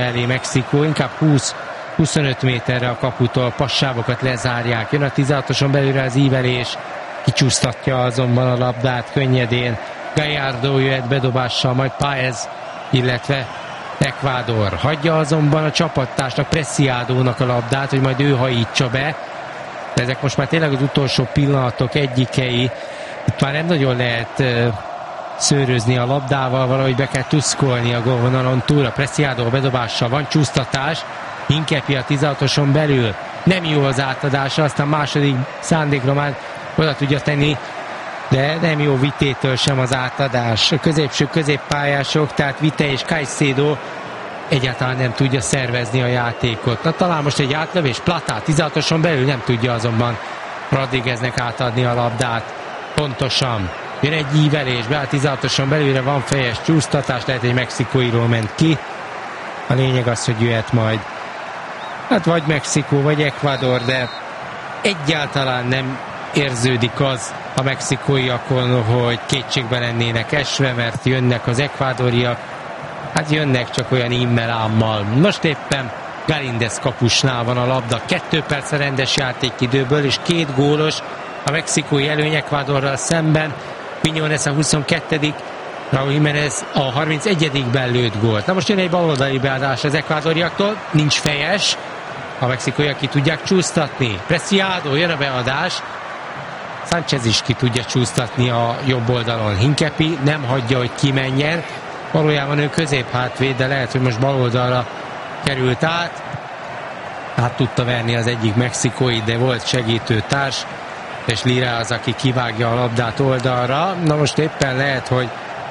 elé Mexikó, inkább 20-25 méterre a kaputól, passávokat lezárják. Jön a 16-oson belülre az ívelés, kicsúsztatja azonban a labdát könnyedén. Gallardo jöhet bedobással, majd Páez, illetve Ecuador. Hagyja azonban a csapattársnak, Preciadónak a labdát, hogy majd ő hajítsa be. De ezek most már tényleg az utolsó pillanatok egyikei. Itt már nem nagyon lehet szőrözni a labdával, valahogy be kell tuszkolni a gólvonalon túl. A Preciado bedobással van csúsztatás. Hinkepi a 16-oson belül. Nem jó az átadása, aztán második szándékra már oda tudja tenni, de nem jó Vitétől sem az átadás. A középső középpályások, tehát Vite és Caicedo egyáltalán nem tudja szervezni a játékot. Na talán most egy átlövés, Plata 16-oson belül nem tudja azonban Rodrigueznek átadni a labdát. Pontosan. Jön egy ívelés, be a 16-oson belülre van fejes csúsztatás, lehet egy mexikóiról ment ki. A lényeg az, hogy jöhet majd hát vagy Mexikó, vagy Ecuador, de egyáltalán nem érződik az a mexikóiakon, hogy kétségbe lennének esve, mert jönnek az ekvádoriak, hát jönnek csak olyan immelámmal. Most éppen Galíndez kapusnál van a labda, 2 perc a rendes játékidőből, és 2 gólos a mexikói előny Ecuadorral szemben. Quiñones a 22., Raúl Jiménez a 31-ben lőtt gólt. Na most jön egy baloldali beadás az ekvádoriaktól, nincs fejes, a mexikóiak ki tudják csúsztatni. Preciado, jön a beadás, Sánchez is ki tudja csúsztatni a jobb oldalon. Hinkepi nem hagyja, hogy kimenjen, valójában ő középhátvéd, de lehet, hogy most baloldalra került át. Át tudta verni az egyik mexikói, de volt segítő társ, és Lira az, aki kivágja a labdát oldalra. Na most éppen lehet, hogy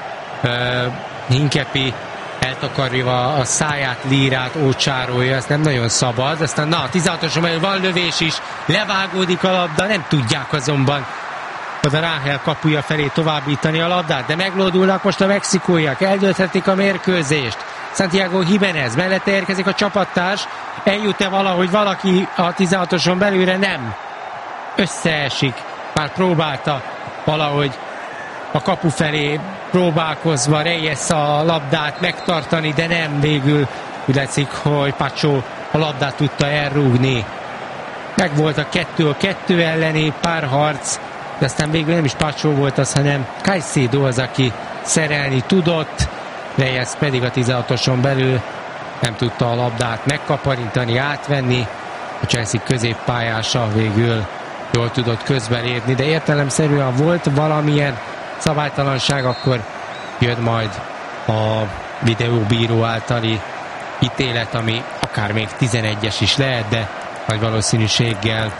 Hinkepi eltakarja a száját, Lirát ócsárolja, ezt nem nagyon szabad. Aztán na, 16-oson belül van lövés is, levágódik a labda, nem tudják azonban oda Rangel kapuja felé továbbítani a labdát, de meglódulnak most a mexikóiak, eldönthetik a mérkőzést. Santiago Jiménez, mellette érkezik a csapattárs, eljut-e valahogy valaki a 16-oson belülre? Nem. Összeesik, már próbálta valahogy a kapu felé próbálkozva Reyes a labdát megtartani, de nem, végül úgy látszik, hogy Pacho a labdát tudta elrúgni. Meg volt a 2 elleni párharc, de aztán végül nem is Pacho volt az, hanem Caicedo az, aki szerelni tudott, Reyes pedig a 16-oson belül nem tudta a labdát megkaparintani, átvenni. A Chelsea középpályása végül jól tudott közbelépni, de értelemszerűen volt valamilyen szabálytalanság, akkor jön majd a videóbíró általi ítélet, ami akár még 11-es is lehet, de nagy valószínűséggel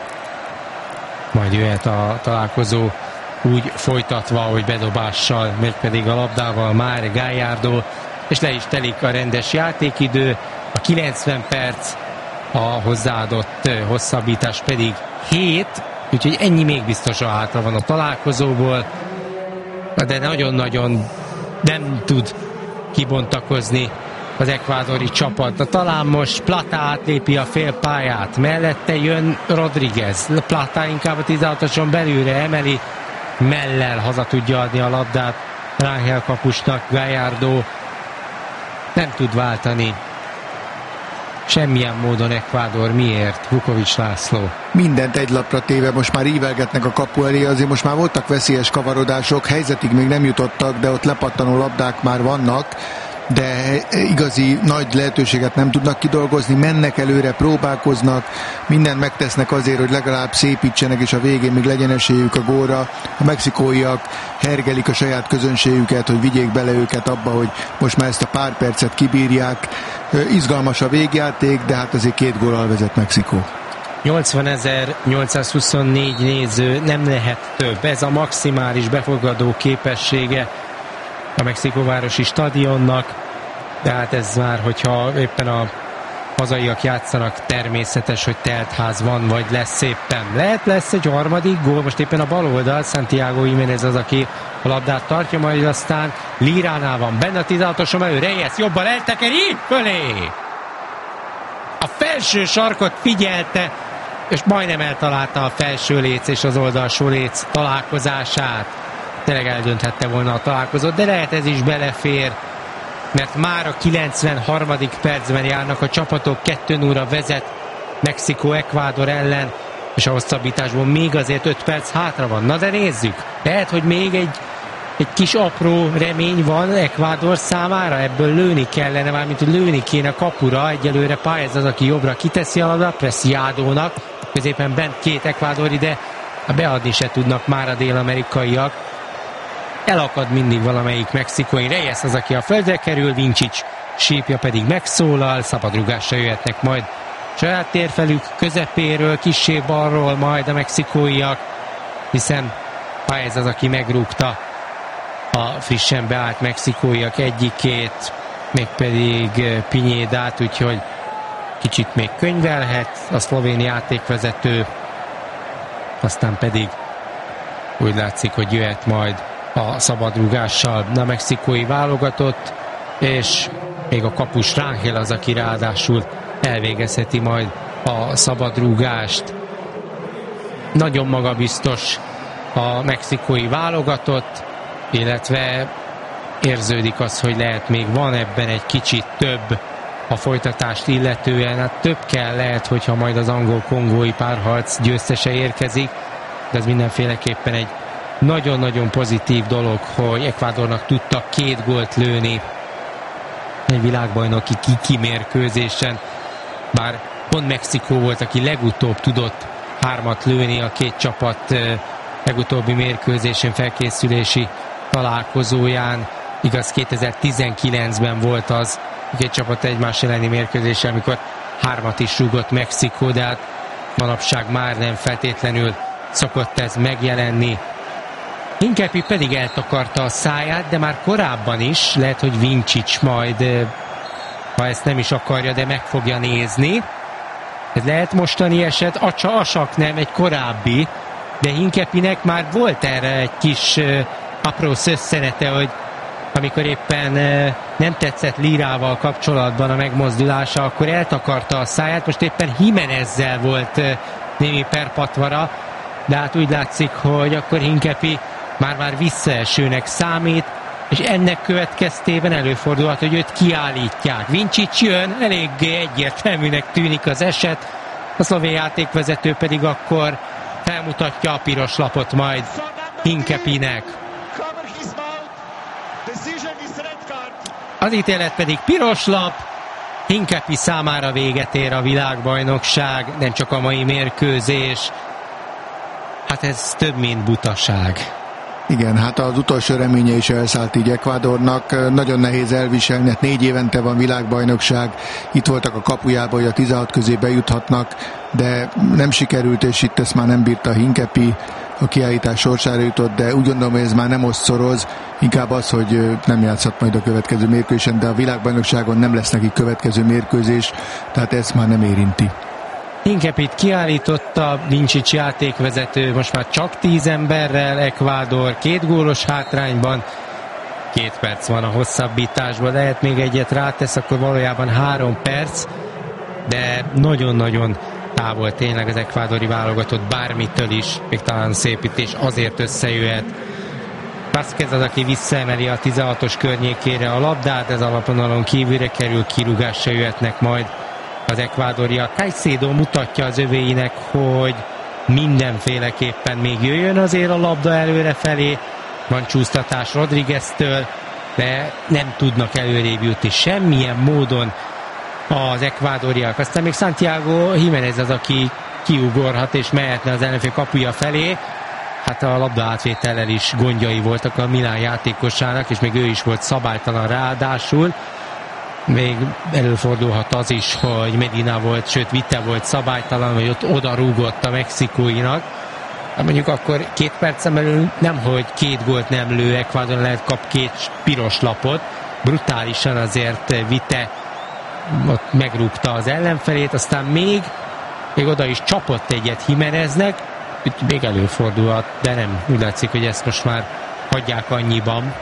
majd jöhet a találkozó úgy folytatva, hogy bedobással, mégpedig a labdával már Gallardo, és le is telik a rendes játékidő, a 90 perc, a hozzáadott hosszabbítás pedig 7, úgyhogy ennyi még biztosan hátra van a találkozóból, de nagyon-nagyon nem tud kibontakozni az ekvádori csapat. Na, talán most Plata átlépi a félpályát, mellette jön Rodriguez, Plata inkább a 16-oson belülre emeli, mellel haza tudja adni a labdát Rangel kapusnak. Gallardo nem tud váltani semmilyen módon Ecuador. Miért? Vukovics László. Mindent egy lapra téve, most már ívelgetnek a kapu elé, azért most már voltak veszélyes kavarodások, helyzetig még nem jutottak, de ott lepattanó labdák már vannak, de igazi nagy lehetőséget nem tudnak kidolgozni, mennek előre, próbálkoznak, mindent megtesznek azért, hogy legalább szépítsenek, és a végén még legyen esélyük a gólra. A mexikóiak hergelik a saját közönségüket, hogy vigyék bele őket abba, hogy most már ezt a pár percet kibírják. Izgalmas a végjáték, de hát azért 2 góllal vezet Mexikó. 80.824 néző, nem lehet több. Ez a maximális befogadó képessége a mexikóvárosi stadionnak, de hát ez már, hogyha éppen a hazaiak játszanak, természetes, hogy teltház van, vagy lesz éppen. Lesz egy harmadik gól, most éppen a bal oldal, Santiago Jiménez az, aki a labdát tartja, majd aztán Liránál van, benne a 16-oson elő, Reyes jobban eltekeri, fölé! A felső sarkot figyelte, és majdnem eltalálta a felső léc és az oldalsó léc találkozását. Tényleg eldönthette volna a találkozót, de lehet ez is belefér. mert már a 93. percben járnak a csapatok, 2-0 vezet Mexikó Ecuador ellen, és a hosszabbításból még azért 5 perc hátra van. Na de nézzük, lehet, hogy még egy kis apró remény van Ecuador számára, ebből lőni kellene, mármint lőni kéne kapura. Egyelőre Páez az, aki jobbra kiteszi a labdát, Preciadónak, középen bent két ekvádori, de beadni se tudnak már a dél-amerikaiak. Elakad mindig valamelyik mexikói. Reyes az, aki a földre kerül, Vincic sípja pedig megszólal, szabadrugásra jöhetnek majd saját térfelük közepéről, kissé balról majd a mexikóiak, hiszen Páez az, aki megrúgta a frissen beállt mexikóiak egyikét, mégpedig Piñedát, úgyhogy kicsit még könyvelhet a szlovén játékvezető, aztán pedig úgy látszik, hogy jöhet majd a szabadrúgással a mexikói válogatott, és még a kapus Rangel az, aki ráadásul elvégezheti majd a szabadrúgást. Nagyon magabiztos a mexikói válogatott, illetve érződik az, hogy lehet még van ebben egy kicsit több a folytatást illetően. Hát több kell lehet, hogyha majd az angol-kongói párharc győztese érkezik, de ez mindenféleképpen egy nagyon-nagyon pozitív dolog, hogy Ecuadornak tudtak 2 gólt lőni egy világbajnoki kikimérkőzésen, bár pont Mexikó volt, aki legutóbb tudott 3-at lőni a két csapat legutóbbi mérkőzésén, felkészülési találkozóján. Igaz, 2019-ben volt az a két csapat egymás elleni mérkőzése, amikor 3-at is rúgott Mexikó, de hát manapság már nem feltétlenül szokott ez megjelenni. Hincapié pedig eltakarta a száját, de már korábban is, lehet, hogy Vincic majd, ha ezt nem is akarja, de meg fogja nézni. Ez lehet mostani eset, Asak nem, egy korábbi, de Hincapiének már volt erre egy kis apró szösszenete, hogy amikor éppen nem tetszett Lirával kapcsolatban a megmozdulása, akkor eltakarta a száját, most éppen Jimenezzel volt némi perpatvara, de hát úgy látszik, hogy akkor Hincapié már visszaesőnek számít, és ennek következtében előfordulhat, hogy őt kiállítják. Vincic jön, eléggé egyértelműnek tűnik az eset, a szlovén játékvezető pedig akkor felmutatja a piros lapot majd Hincapiének. Az ítélet pedig piros lap, Hincapié számára véget ér a világbajnokság, nem csak a mai mérkőzés. Hát ez több, mint butaság. Igen, hát az utolsó reménye is elszállt így Ecuadornak. Nagyon nehéz elviselni, hát 4 évente van világbajnokság, itt voltak a kapujában, hogy a 16 közé bejuthatnak, de nem sikerült, és itt ezt már nem bírta Hincapié, a kiállítás sorsára jutott, de úgy gondolom, hogy ez már nem osszoroz, inkább az, hogy nem játszhat majd a következő mérkőzésen, de a világbajnokságon nem lesz neki következő mérkőzés, tehát ezt már nem érinti. Hincapiét kiállította Vincic játékvezető, most már csak 10 emberrel, Ecuador 2 gólos hátrányban, 2 perc van a hosszabbításban, lehet még egyet rátesz, akkor valójában 3 perc, de nagyon-nagyon távol tényleg az ekvádori válogatott bármitől is, még talán szépítés azért összejöhet. Vázquez az, aki visszaemeli a 16-os környékére a labdát, ez alapvonalon kívülre kerül, kirúgásra jöhetnek majd az ekvádoriak. Caicedo mutatja az övéinek, hogy mindenféleképpen még jöjjön azért a labda előrefelé, van csúsztatás Rodrigueztől, de nem tudnak előrébb jutni semmilyen módon az ekvádoriak. Aztán még Santiago Jimenez az, aki kiugorhat és mehetne az ellenfél kapuja felé. Hát a labda átvétellel is gondjai voltak a Milán játékosának, és még ő is volt szabálytalan ráadásul. Még előfordulhat az is, hogy Medina volt, sőt Vite volt szabálytalan, hogy ott oda rúgott a mexikóinak. Hát mondjuk akkor 2 percen belül nemhogy 2 gólt nem lő, Ecuador lehet kap 2 piros lapot. Brutálisan azért Vite ott megrúgta az ellenfelét, aztán még oda is csapott egyet Jimeneznek, még előfordulhat, de nem, úgy látszik, hogy ezt most már hagyják annyiban.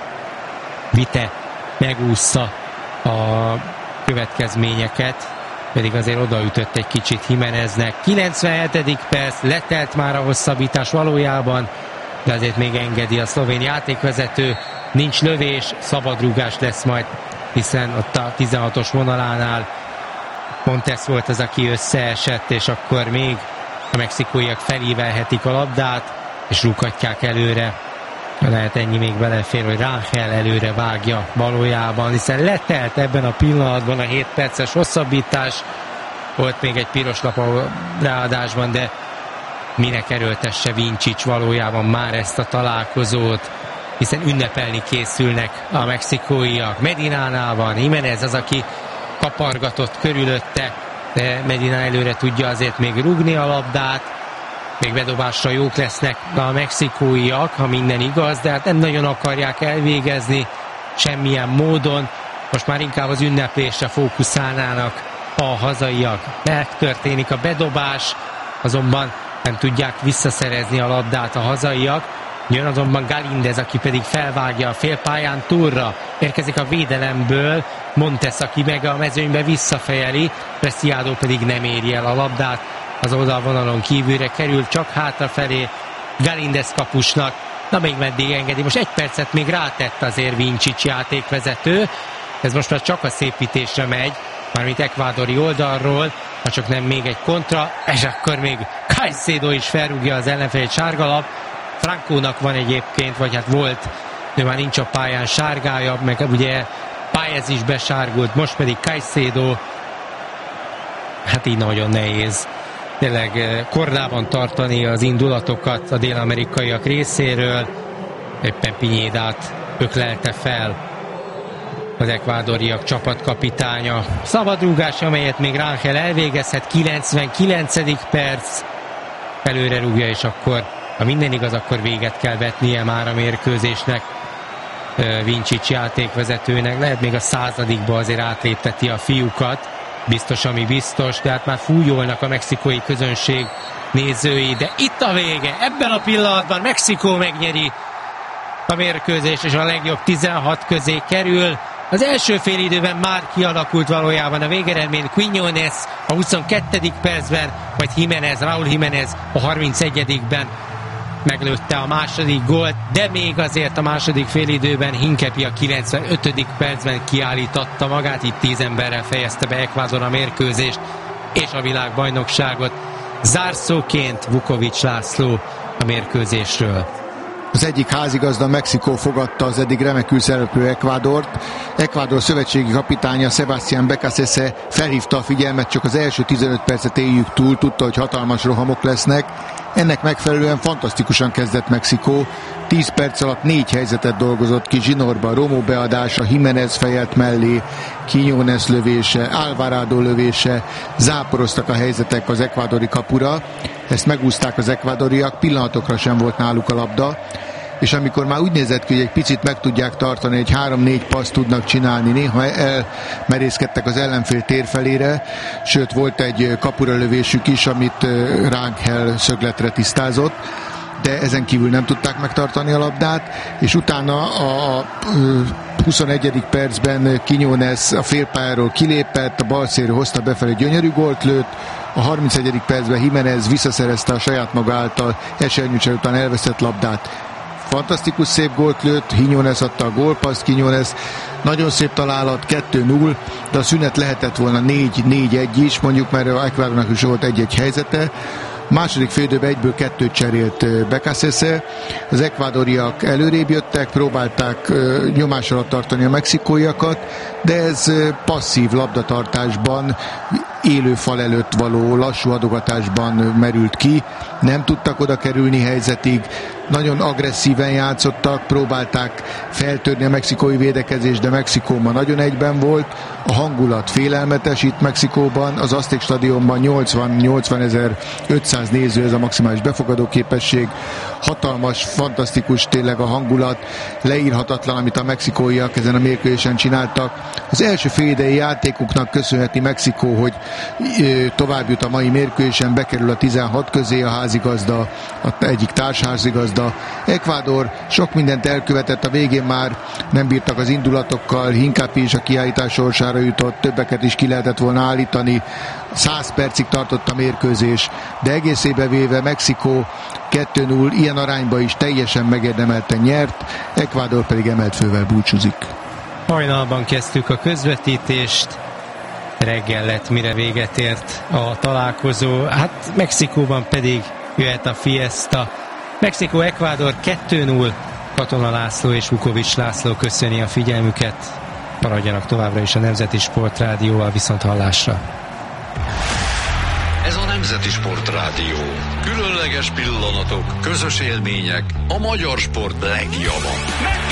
Vite megúszza a következményeket, pedig azért odaütött egy kicsit Jimeneznek. 97. perc, letelt már a hosszabbítás valójában, de azért még engedi a szlovén játékvezető, nincs lövés, szabadrúgás lesz majd hiszen ott a 16-os vonalánál Montes volt az, aki összeesett, és akkor még a mexikóiak felívelhetik a labdát, és rúghatják előre. Lehet ennyi még belefér, hogy Rangel előre vágja valójában, hiszen letelt ebben a pillanatban a 7 perces hosszabbítás. Volt még egy piros lap a ráadásban, de minek erőltesse Vincic valójában már ezt a találkozót, hiszen ünnepelni készülnek a mexikóiak. Medinánál van, Jiménez az, aki kapargatott körülötte, de Medina előre tudja azért még rúgni a labdát, még bedobásra jók lesznek a mexikóiak, ha minden igaz, de hát nem nagyon akarják elvégezni semmilyen módon. Most már inkább az ünneplésre fókuszálnának a hazaiak. Megtörténik a bedobás, azonban nem tudják visszaszerezni a labdát a hazaiak. Jön azonban Galíndez, aki pedig felvágja a félpályán túlra. Érkezik a védelemből Montes, aki meg a mezőnybe visszafejeli, Preciado pedig nem éri el a labdát. Az oldalvonalon kívülre kerül, csak hátrafelé Galíndez kapusnak. Na még meddig engedi, most egy percet még rátett azért Vincic játékvezető. Ez most már csak a szépítésre megy, mármint ekvádori oldalról, ha csak nem még egy kontra, és akkor még Caicedo is felrúgja az ellenfél sárgalap. Francónak van egyébként, vagy hát volt, de már nincs a pályán sárgája, meg ugye Pályez is besárgult, most pedig Caicedo. Hát így nagyon nehéz tényleg kordában tartani az indulatokat a dél-amerikaiak részéről. Éppen Piñédát öklelte fel az ekvádoriak csapatkapitánya. Szabadrúgás, amelyet még Rangel elvégezhet, 99. perc. Előre rúgja, és akkor, ha minden igaz, akkor véget kell vetnie már a mérkőzésnek Vincic játékvezetőnek. Lehet még a 100. azért átlépteti a fiúkat. Biztos, ami biztos, de hát már fújolnak a mexikói közönség nézői, de itt a vége. Ebben a pillanatban Mexikó megnyeri a mérkőzést, és a legjobb 16 közé kerül. Az első fél időben már kialakult valójában a végeredmény. Quiñones a 22. percben, majd Raúl Jiménez a 31-ben meglőtte a második gólt, de még azért a második félidőben Hincapié a 95. percben kiállította magát, itt 10 emberrel fejezte be Ekvádor a mérkőzést és a világbajnokságot. Zárszóként Vukovics László a mérkőzésről. Az egyik házigazda, Mexikó fogadta az eddig remekül szereplő Ekvádort. Ekvádor szövetségi kapitánya Sebastián Becasese felhívta a figyelmet, csak az első 15 percet éljük túl, tudta, hogy hatalmas rohamok lesznek. Ennek megfelelően fantasztikusan kezdett Mexikó. 10 perc alatt 4 helyzetet dolgozott ki Zsinorba, Romo beadása, Jiménez fejelt mellé, Quiñones lövése, Alvarado lövése, záporoztak a helyzetek az ekvádori kapura. Ezt megúszták az ekvádoriak, pillanatokra sem volt náluk a labda, és amikor már úgy nézett ki, hogy egy picit meg tudják tartani, egy 3-4 paszt tudnak csinálni, néha elmerészkedtek az ellenfél térfelére, sőt volt egy kapura lövésük is, amit Rangel szögletre tisztázott, de ezen kívül nem tudták megtartani a labdát, és utána a 21. percben Quiñones a félpályáról kilépett, a bal szélről hozta befelé, gyönyörű gólt lőtt, a 31. percben Jiménez visszaszerezte a saját maga által esernyőcsel után elveszett labdát. Fantasztikus szép gólt lőtt, Quiñones adta a gólpaszt, Quiñones nagyon szép találat, 2-0, de a szünet lehetett volna 4-4-1 is, mondjuk, mert Ekvádornak is volt egy-egy helyzete. Második félidőben egyből 2 cserélt Becasese. Az ekvádoriak előrébb jöttek, próbálták nyomás alatt tartani a mexikóiakat, de ez passzív labdatartásban, élő fal előtt való lassú adogatásban merült ki. Nem tudtak oda kerülni helyzetig, nagyon agresszíven játszottak, próbálták feltörni a mexikói védekezést, de Mexikó ma nagyon egyben volt. A hangulat félelmetes itt Mexikóban, az Azték stadionban 80-500 néző, ez a maximális befogadó képesség. Hatalmas, fantasztikus tényleg a hangulat, leírhatatlan, amit a mexikóiak ezen a mérkőzésen csináltak. Az első félidei játékuknak köszönheti Mexikó, hogy tovább jut a mai mérkőzésen, bekerül a 16 közé a házigazda, egyik társházigazda. Ekvádor sok mindent elkövetett, a végén már nem bírtak az indulatokkal, Hincapié is a kiállítás sorsára jutott, többeket is ki lehetett volna állítani. 100 percig tartott a mérkőzés, de egészébe véve Mexikó 2-0 ilyen arányba is teljesen megérdemelten nyert, Ekvádor pedig emelt fővel búcsúzik. Hajnalban kezdtük a közvetítést, reggel lett, mire véget ért a találkozó. Hát Mexikóban pedig jöhet a fiesta. Mexikó-Ekvádor 2-0. Katona László és Vukovics László köszöni a figyelmüket. Maradjanak továbbra is a Nemzeti Sportrádióval, viszont hallásra. Ez a Nemzeti Sportrádió. Különleges pillanatok, közös élmények, a magyar sport legjava.